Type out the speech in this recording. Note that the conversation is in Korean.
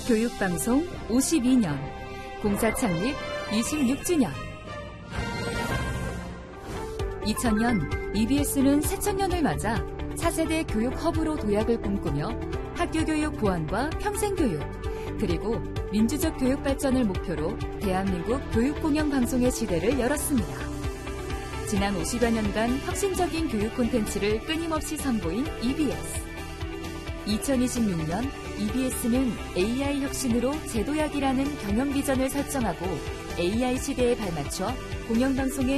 교육방송 52년, 공사 창립 26주년. 2000년 EBS는 새천년을 맞아 차세대 교육 허브로 도약을 꿈꾸며 학교 교육 보완과 평생교육, 그리고 민주적 교육 발전을 목표로 대한민국 교육공영방송의 시대를 열었습니다. 지난 50여 년간 혁신적인 교육 콘텐츠를 끊임없이 선보인 EBS. 2026년 EBS는 AI 혁신으로 제도약이라는 경영 비전을 설정하고 AI 시대에 발맞춰 공영방송의